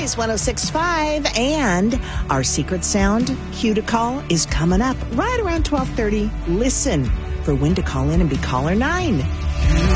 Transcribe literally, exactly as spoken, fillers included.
Blaze one oh six point five, and our secret sound cue to call is coming up right around twelve thirty. Listen for when to call in and be caller nine.